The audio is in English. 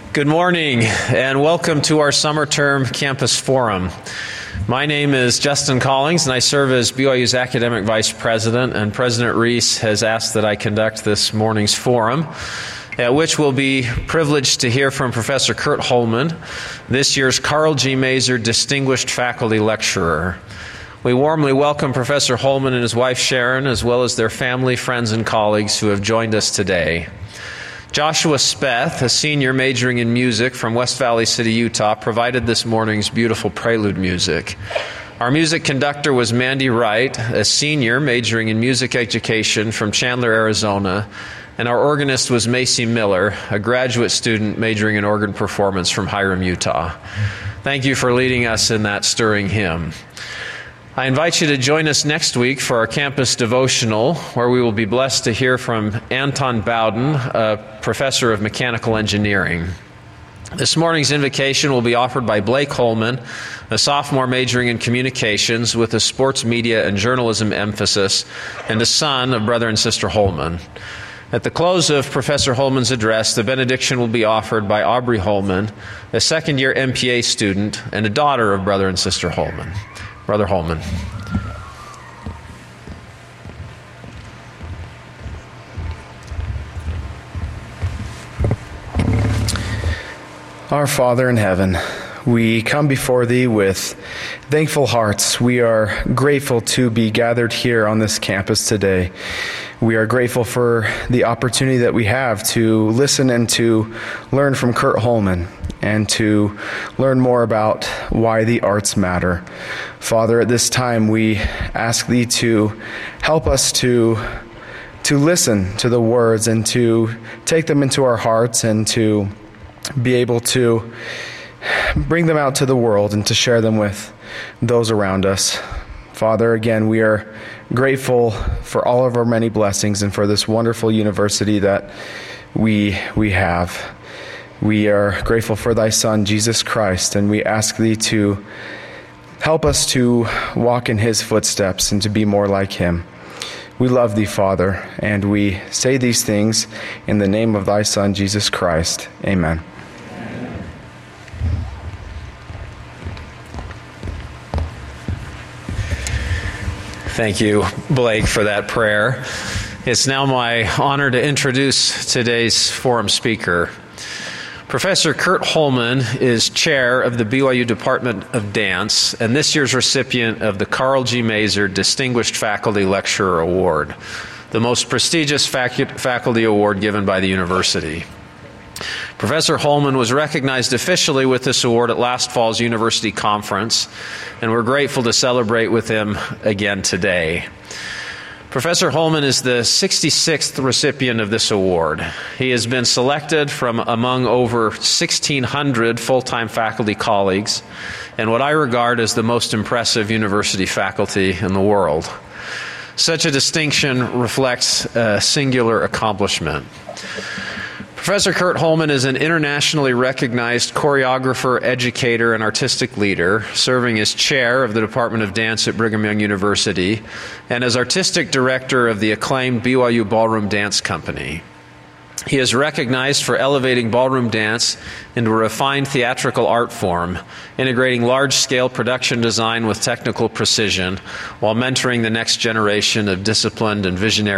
Good morning and welcome to our summer term campus forum. My name is Justin Collings and I serve as BYU's academic vice president, and President Reese has asked that I conduct this morning's forum, at which we'll be privileged to hear from Professor Kurt Holman, this year's Carl G. Mazur Distinguished Faculty Lecturer. We warmly welcome Professor Holman and his wife Sharon, as well as their family, friends, and colleagues who have joined us today. Joshua Speth, a senior majoring in music from West Valley City, Utah, provided this morning's beautiful prelude music. Our music conductor was Mandy Wright, a senior majoring in music education from Chandler, Arizona, and our organist was Macy Miller, a graduate student majoring in organ performance from Hiram, Utah. Thank you for leading us in that stirring hymn. I invite you to join us next week for our campus devotional, where we will be blessed to hear from Anton Bowden, a professor of mechanical engineering. This morning's invocation will be offered by Blake Holman, a sophomore majoring in communications with a sports media and journalism emphasis, and a son of brother and sister Holman. At the close of Professor Holman's address, the benediction will be offered by Aubrey Holman, a second-year MPA student and a daughter of brother and sister Holman. Brother Holman. Our Father in heaven, we come before Thee with thankful hearts. We are grateful to be gathered here on this campus today. We are grateful for the opportunity that we have to listen and to learn from Kurt Holman and to learn more about why the arts matter. Father, at this time we ask Thee to help us to listen to the words and to take them into our hearts and to be able to bring them out to the world and to share them with those around us. Father, again, we are grateful for all of our many blessings and for this wonderful university that we have. We are grateful for Thy Son, Jesus Christ, and we ask Thee to help us to walk in His footsteps and to be more like Him. We love Thee, Father, and we say these things in the name of Thy Son, Jesus Christ. Amen. Thank you, Blake, for that prayer. It's now my honor to introduce today's forum speaker. Professor Kurt Holman is chair of the BYU Department of Dance and this year's recipient of the Carl G. Mazur Distinguished Faculty Lecturer Award, the most prestigious faculty award given by the university. Professor Holman was recognized officially with this award at last fall's university conference, and we're grateful to celebrate with him again today. Professor Holman is the 66th recipient of this award. He has been selected from among over 1,600 full-time faculty colleagues and what I regard as the most impressive university faculty in the world. Such a distinction reflects a singular accomplishment. Professor Kurt Holman is an internationally recognized choreographer, educator, and artistic leader, serving as chair of the Department of Dance at Brigham Young University and as artistic director of the acclaimed BYU Ballroom Dance Company. He is recognized for elevating ballroom dance into a refined theatrical art form, integrating large-scale production design with technical precision while mentoring the next generation of disciplined and visionary